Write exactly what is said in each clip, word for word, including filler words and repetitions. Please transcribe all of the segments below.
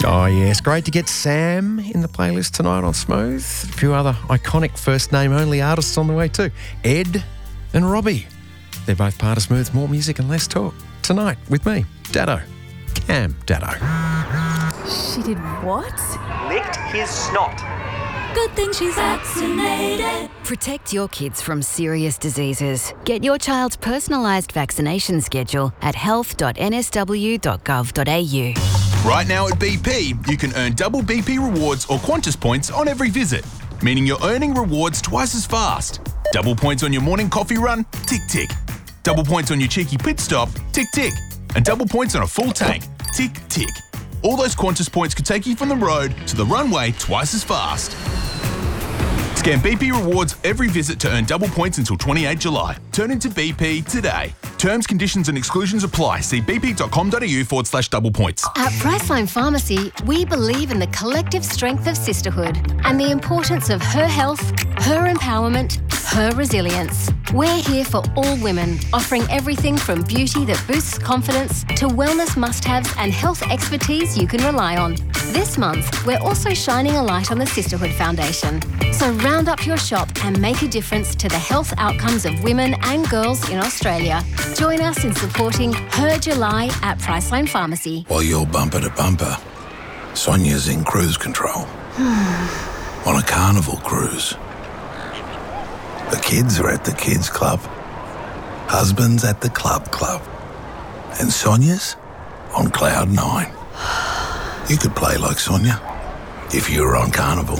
Oh, yes. Great to get Sam in the playlist tonight on Smooth. A few other iconic first-name-only artists on the way too. Ed and Robbie. They're both part of Smooth. More music and less talk. Tonight with me, Dado. Cam Dado. She did what? Licked his snot. Good thing she's vaccinated. Protect your kids from serious diseases. Get your child's personalised vaccination schedule at health dot n s w dot gov dot a u. Right now at B P, you can earn double B P rewards or Qantas points on every visit, meaning you're earning rewards twice as fast. Double points on your morning coffee run? Tick, tick. Double points on your cheeky pit stop? Tick, tick. And double points on a full tank? Tick, tick. All those Qantas points could take you from the road to the runway twice as fast. Scan B P rewards every visit to earn double points until twenty-eighth of July. Turn into B P today. Terms, conditions and exclusions apply. See bp.com.au forward slash double points. At Priceline Pharmacy, we believe in the collective strength of sisterhood and the importance of her health, her empowerment, her resilience. We're here for all women, offering everything from beauty that boosts confidence to wellness must-haves and health expertise you can rely on. This month, we're also shining a light on the Sisterhood Foundation. So round up your shop and make a difference to the health outcomes of women and girls in Australia. Join us in supporting Her July at Priceline Pharmacy. While you're bumper to bumper, Sonia's in cruise control. On a carnival cruise. The kids are at the kids club. Husband's at the club club. And Sonia's on cloud nine. You could play like Sonia if you were on Carnival.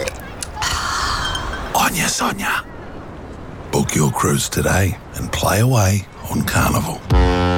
Onya Sonia. Book your cruise today and play away on Carnival.